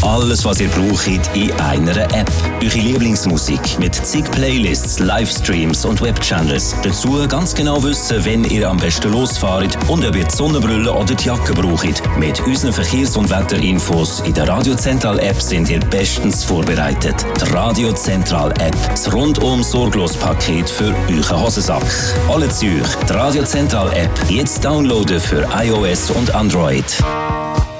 Alles, was ihr braucht, in einer App. Eure Lieblingsmusik mit zig Playlists, Livestreams und Webchannels. Dazu ganz genau wissen, wenn ihr am besten losfahrt und ob ihr die Sonnenbrille oder die Jacke braucht. Mit unseren Verkehrs- und Wetterinfos in der Radio Zentral App sind ihr bestens vorbereitet. Die Radio Zentral App. Das rundum sorglos Paket für euren Hosensack. Alle Zürich. Die Radio Zentral App. Jetzt downloaden für iOS und Android.